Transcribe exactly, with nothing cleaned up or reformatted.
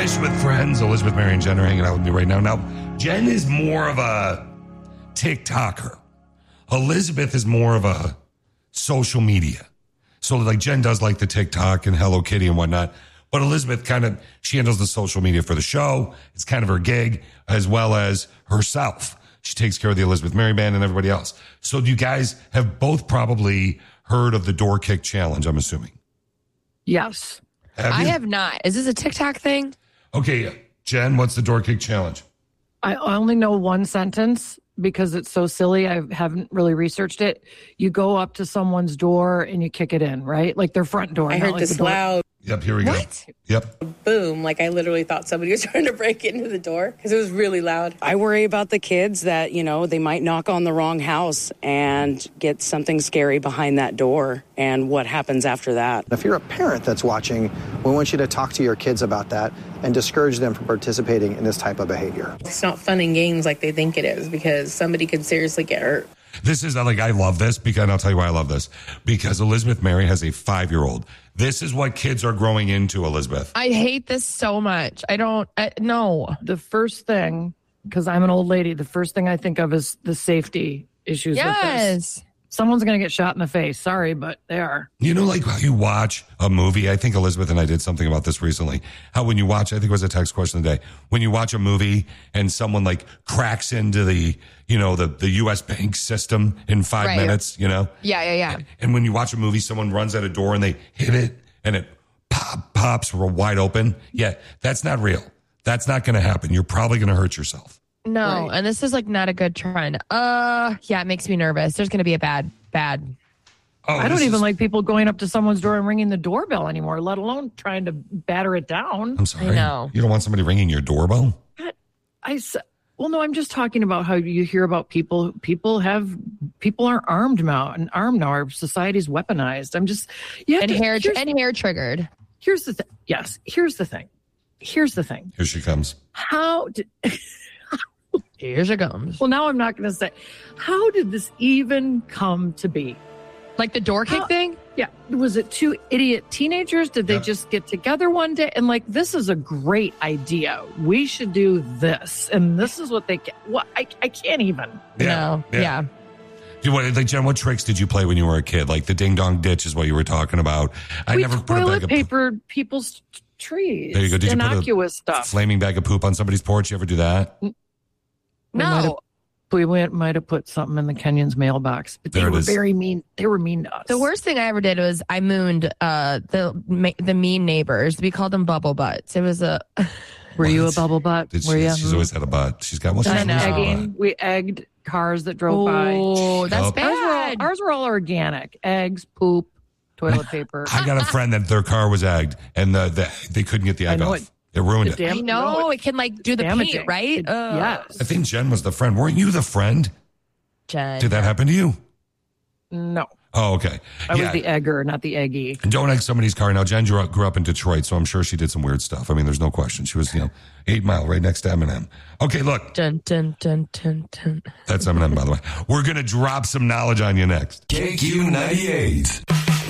Fish with Friends. Elizabeth, Mary, and Jen are hanging out with me right now. Now, Jen is more of a TikToker. Elizabeth is more of a social media. So, like, Jen does like the TikTok and Hello Kitty and whatnot. But Elizabeth kind of, she handles the social media for the show. It's kind of her gig, as well as herself. She takes care of the Elizabeth Mary Band and everybody else. So you guys have both probably heard of the door kick challenge, I'm assuming. Yes. Have I you? have not. Is this a TikTok thing? Okay, Jen, what's the door kick challenge? I only know one sentence because it's so silly. I haven't really researched it. You go up to someone's door and you kick it in, right? Like their front door. I not heard like this the door. loud Yep, here we What? go. Yep. boom. Like I literally thought somebody was trying to break into the door because it was really loud. I worry about the kids that, you know, they might knock on the wrong house and get something scary behind that door and what happens after that. If you're a parent that's watching, we want you to talk to your kids about that and discourage them from participating in this type of behavior. It's not fun and games like they think it is because somebody could seriously get hurt. This is like, I love this because, and I'll tell you why I love this. Because Elizabeth Mary has a five-year-old. This is what kids are growing into, Elizabeth. I hate this so much. I don't, I, no. The first thing, because I'm an old lady, the first thing I think of is the safety issues with this. Yes. Someone's going to get shot in the face. Sorry, but they are. You know, like how you watch a movie. I think Elizabeth and I did something about this recently. How when you watch, I think it was a text question of the day. When you watch a movie and someone like cracks into the, you know, the, the U S bank system in five Right. minutes, you know? Yeah, yeah, yeah. And when you watch a movie, someone runs at a door and they hit it and it pop, pops wide open. Yeah, that's not real. That's not going to happen. You're probably going to hurt yourself. No, Right. and this is like not a good trend. Uh, yeah, it makes me nervous. There's going to be a bad, bad. Oh, I don't this even is- like people going up to someone's door and ringing the doorbell anymore, let alone trying to batter it down. I'm sorry. I know. You don't want somebody ringing your doorbell? I s- well, no, I'm just talking about how you hear about people. People have people are armed now, and armed now. Our society's weaponized. I'm just yeah. And hair, here's, and hair triggered. here's the thing. Yes, here's the thing. Here's the thing. Here she comes. How did? Here she comes. Well, now I'm not going to say. How did this even come to be? Like the door kick How- thing? Yeah, was it two idiot teenagers? Did they Yeah. just get together one day and like, this is a great idea. We should do this, and this is what they can. What I I can't even. No. Yeah. You, what, like, Jen, what tricks did you play when you were a kid? Like the ding dong ditch is what you were talking about. I we never put a toilet bag of paper people's t- trees. There you go. Did you put a Innocuous stuff. flaming bag of poop on somebody's porch. You ever do that? We might have- No. We went, might have put something in the Kenyon's mailbox, but they There it were is. very mean. They were mean to us. The worst thing I ever did was I mooned uh, the ma- the mean neighbors. We called them bubble butts. It was a. Were you a What? bubble butt? Did Were she, you? she's always had a butt. She's got. Well, she's I And know. always had a egging. butt. We egged cars that drove by. Oh, that's Yup. Ours were, all, bad. ours were all organic. Eggs, poop, toilet paper. I got a friend that their car was egged, and the, the they couldn't get the I egg know off. it- It, ruined it it. damn- I know no, it can like do the damaging. paint, right? It- Ugh. yes. I think Jen was the friend. Weren't you the friend? Jen. Did that happen to you? No, Oh, okay. I yeah. was the egger, not the eggy. And don't egg somebody's car. Now, Jen grew up, grew up in Detroit, so I'm sure she did some weird stuff. I mean, there's no question. She was, you know, eight mile right next to Eminem. Okay, look, Dun, dun, dun, dun, dun. that's Eminem, by the way. We're going to drop some knowledge on you next. K Q ninety-eight.